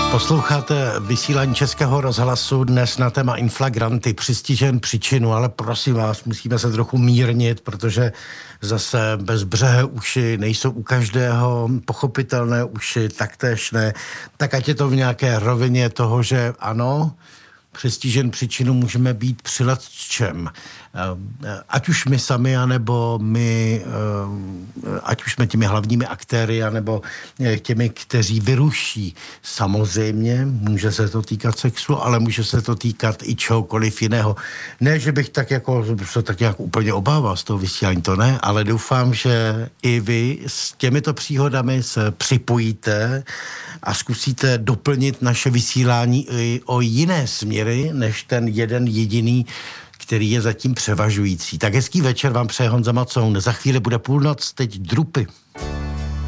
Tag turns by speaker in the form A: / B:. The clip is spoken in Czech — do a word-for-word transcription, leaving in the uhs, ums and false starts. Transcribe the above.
A: Posloucháte vysílání Českého rozhlasu dnes na téma inflagranty, přistižen příčinu, ale prosím vás, musíme se trochu mírnit, protože zase bezbřehé uši nejsou u každého, pochopitelné uši taktéž ne, tak ať je to v nějaké rovině toho, že ano, přistižen příčinu můžeme být při lecčem. Ať už my sami, anebo my, ať už jsme těmi hlavními aktéry, anebo těmi, kteří vyruší. Samozřejmě může se to týkat sexu, ale může se to týkat i čehokoliv jiného. Ne, že bych tak jako se tak nějak úplně obával z toho vysílání, to ne, ale doufám, že i vy s těmito příhodami se připojíte a zkusíte doplnit naše vysílání i o jiné směry, než ten jeden jediný, který je zatím převažující. Tak hezký večer vám přeje Honza Macoun. Za chvíli bude půlnoc, teď drupy.